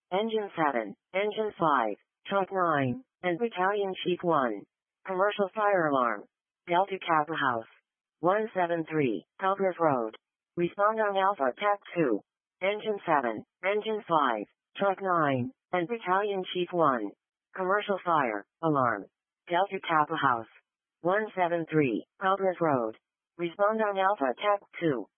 Engine 7, Engine 5, Truck 9, and Battalion Chief 1. Commercial fire alarm. Delta Kappa House. 173, Calvert Road. Respond on Alpha TAC 2. Engine 7, Engine 5, Truck 9, and Battalion Chief 1. Commercial fire alarm. Delta Kappa House. 173, Calvert Road. Respond on Alpha TAC 2.